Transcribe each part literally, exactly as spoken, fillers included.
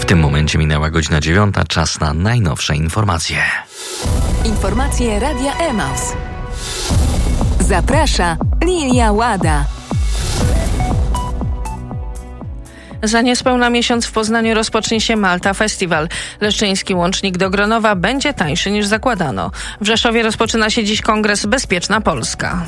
tym momencie minęła godzina dziewiąta, czas na najnowsze informacje. Informacje Radia Emaus. Zaprasza Lilia Łada. Za niespełna miesiąc w Poznaniu rozpocznie się Malta Festival. Leszczyński łącznik do Gronowa będzie tańszy niż zakładano. W Rzeszowie rozpoczyna się dziś kongres Bezpieczna Polska.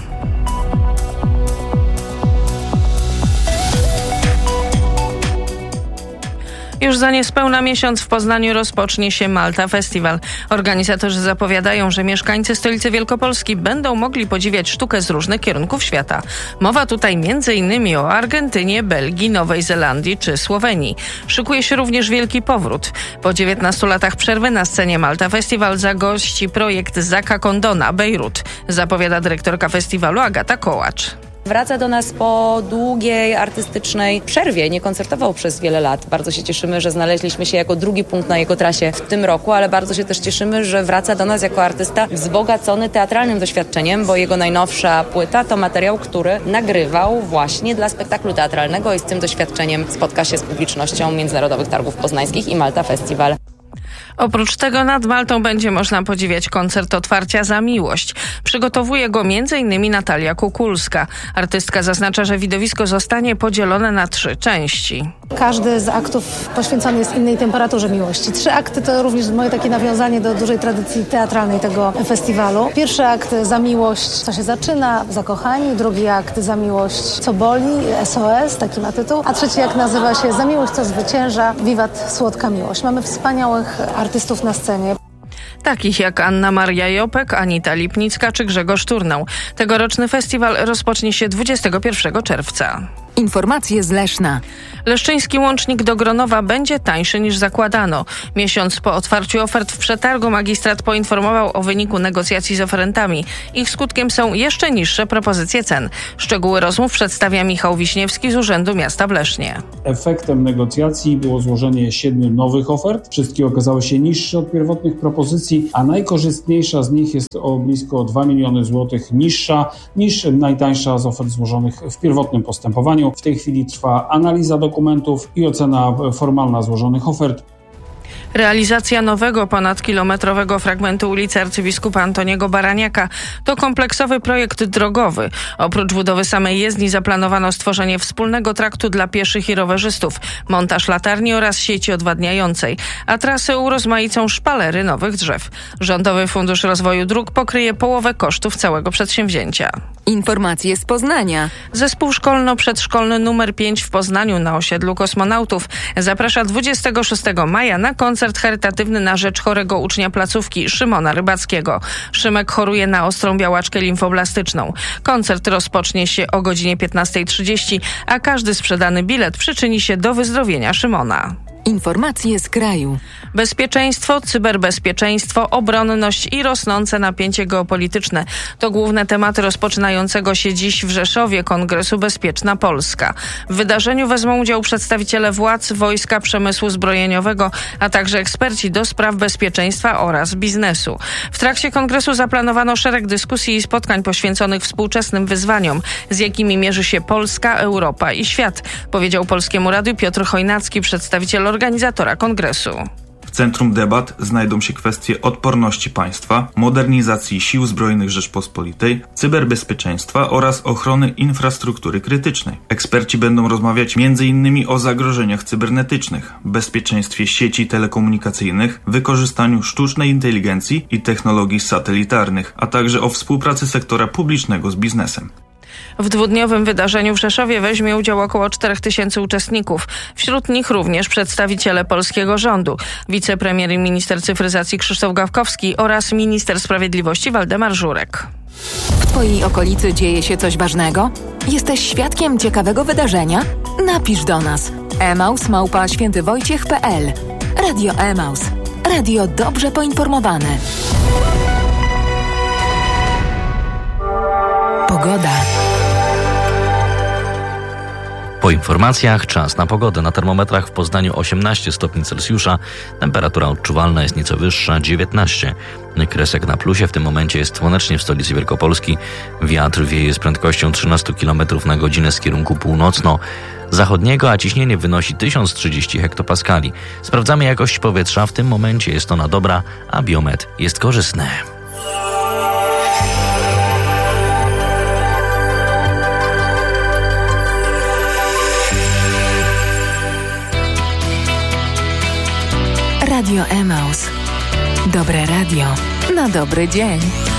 Już za niespełna miesiąc w Poznaniu rozpocznie się Malta Festival. Organizatorzy zapowiadają, że mieszkańcy stolicy Wielkopolski będą mogli podziwiać sztukę z różnych kierunków świata. Mowa tutaj między innymi o Argentynie, Belgii, Nowej Zelandii czy Słowenii. Szykuje się również wielki powrót. Po dziewiętnastu latach przerwy na scenie Malta Festival zagości projekt Zacka Condona Bejrut, zapowiada dyrektorka festiwalu Agata Kołacz. Wraca do nas po długiej artystycznej przerwie. Nie koncertował przez wiele lat. Bardzo się cieszymy, że znaleźliśmy się jako drugi punkt na jego trasie w tym roku, ale bardzo się też cieszymy, że wraca do nas jako artysta wzbogacony teatralnym doświadczeniem, bo jego najnowsza płyta to materiał, który nagrywał właśnie dla spektaklu teatralnego i z tym doświadczeniem spotka się z publicznością Międzynarodowych Targów Poznańskich i Malta Festival. Oprócz tego nad Maltą będzie można podziwiać koncert otwarcia Za miłość. Przygotowuje go między innymi Natalia Kukulska. Artystka zaznacza, że widowisko zostanie podzielone na trzy części. Każdy z aktów poświęcony jest innej temperaturze miłości. Trzy akty to również moje takie nawiązanie do dużej tradycji teatralnej tego festiwalu. Pierwszy akt Za miłość, co się zaczyna, zakochani. Drugi akt Za miłość, co boli, S O S, taki ma tytuł. A trzeci akt nazywa się Za miłość, co zwycięża, wiwat słodka miłość. Mamy wspaniałych artystów na scenie. Takich jak Anna Maria Jopek, Anita Lipnicka czy Grzegorz Turnał. Tegoroczny festiwal rozpocznie się dwudziestego pierwszego czerwca. Informacje z Leszna. Leszczyński łącznik do Gronowa będzie tańszy niż zakładano. Miesiąc po otwarciu ofert w przetargu magistrat poinformował o wyniku negocjacji z oferentami. Ich skutkiem są jeszcze niższe propozycje cen. Szczegóły rozmów przedstawia Michał Wiśniewski z Urzędu Miasta w Lesznie. Efektem negocjacji było złożenie siedmiu nowych ofert. Wszystkie okazały się niższe od pierwotnych propozycji, a najkorzystniejsza z nich jest o blisko dwa miliony złotych niższa niż najtańsza z ofert złożonych w pierwotnym postępowaniu. W tej chwili trwa analiza dokumentów i ocena formalna złożonych ofert. Realizacja nowego ponadkilometrowego fragmentu ulicy arcybiskupa Antoniego Baraniaka to kompleksowy projekt drogowy. Oprócz budowy samej jezdni zaplanowano stworzenie wspólnego traktu dla pieszych i rowerzystów, montaż latarni oraz sieci odwadniającej, a trasę urozmaicą szpalery nowych drzew. Rządowy Fundusz Rozwoju Dróg pokryje połowę kosztów całego przedsięwzięcia. Informacje z Poznania. Zespół szkolno-przedszkolny numer pięć w Poznaniu na osiedlu Kosmonautów zaprasza dwudziestego szóstego maja na koncert charytatywny na rzecz chorego ucznia placówki Szymona Rybackiego. Szymek choruje na ostrą białaczkę limfoblastyczną. Koncert rozpocznie się o godzinie piętnasta trzydzieści, a każdy sprzedany bilet przyczyni się do wyzdrowienia Szymona. Informacje z kraju. Bezpieczeństwo, cyberbezpieczeństwo, obronność i rosnące napięcie geopolityczne to główne tematy rozpoczynającego się dziś w Rzeszowie Kongresu Bezpieczna Polska. W wydarzeniu wezmą udział przedstawiciele władz, wojska, przemysłu zbrojeniowego, a także eksperci do spraw bezpieczeństwa oraz biznesu. W trakcie kongresu zaplanowano szereg dyskusji i spotkań poświęconych współczesnym wyzwaniom, z jakimi mierzy się Polska, Europa i świat, powiedział Polskiemu Radiu Piotr Chojnacki, przedstawiciel organizatora kongresu. W centrum debat znajdą się kwestie odporności państwa, modernizacji sił zbrojnych Rzeczpospolitej, cyberbezpieczeństwa oraz ochrony infrastruktury krytycznej. Eksperci będą rozmawiać między innymi o zagrożeniach cybernetycznych, bezpieczeństwie sieci telekomunikacyjnych, wykorzystaniu sztucznej inteligencji i technologii satelitarnych, a także o współpracy sektora publicznego z biznesem. W dwudniowym wydarzeniu w Rzeszowie weźmie udział około czterech tysięcy uczestników. Wśród nich również przedstawiciele polskiego rządu, wicepremier i minister cyfryzacji Krzysztof Gawkowski oraz minister sprawiedliwości Waldemar Żurek. W Twojej okolicy dzieje się coś ważnego? Jesteś świadkiem ciekawego wydarzenia? Napisz do nas. emaus małpa świętywojciech kropka pe el. Radio Emaus. Radio dobrze poinformowane. Pogoda. Po informacjach czas na pogodę. Na termometrach w Poznaniu osiemnaście stopni Celsjusza. Temperatura odczuwalna jest nieco wyższa, dziewiętnaście. Kresek na plusie. W tym momencie jest słonecznie w stolicy Wielkopolski. Wiatr wieje z prędkością trzynaście kilometrów na godzinę z kierunku północno-zachodniego, a ciśnienie wynosi tysiąc trzydzieści hektopaskali. Sprawdzamy jakość powietrza. W tym momencie jest ona dobra, a biometr jest korzystny. Radio Emaus. Dobre radio na dobry dzień.